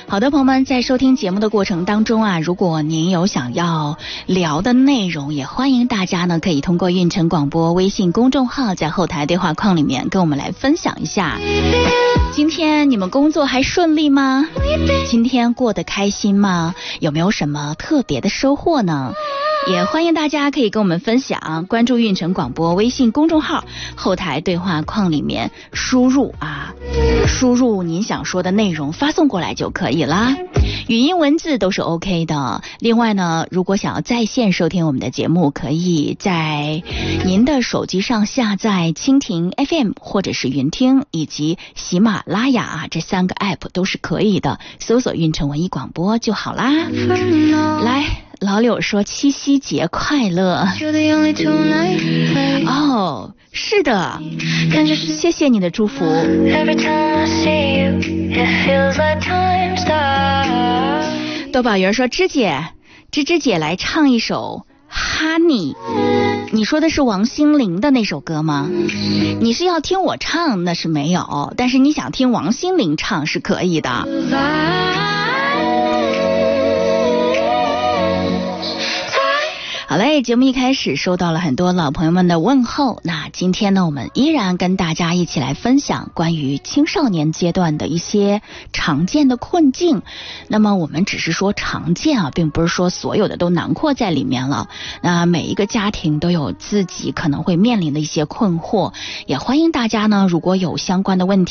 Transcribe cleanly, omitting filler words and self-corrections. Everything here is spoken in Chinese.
好的，朋友们，在收听节目的过程当中啊，如果您有想要聊的内容，也欢迎大家呢可以通过运城广播微信公众号，在后台对话框里面跟我们来分享一下。今天你们工作还顺利吗？今天过得开心吗？有没有什么特别的收获呢？也欢迎大家可以跟我们分享，关注运城广播微信公众号，后台对话框里面输入您想说的内容，发送过来就可以啦。语音文字都是 OK 的。另外呢，如果想要在线收听我们的节目，可以在您的手机上下载蜻蜓 FM 或者是云听以及喜马拉雅啊，这3个 app 都是可以的，搜索运城文艺广播就好啦。来，老柳说七夕节快乐。哦，是的，谢谢你的祝福。豆宝鱼说芝姐来唱一首 Honey。 你说的是王心凌的那首歌吗？你是要听我唱那是没有，但是你想听王心凌唱是可以的。好嘞，节目一开始收到了很多老朋友们的问候，那今天呢，我们依然跟大家一起来分享关于青少年阶段的一些常见的困境。那么我们只是说常见啊，并不是说所有的都囊括在里面了。那每一个家庭都有自己可能会面临的一些困惑，也欢迎大家呢，如果有相关的问题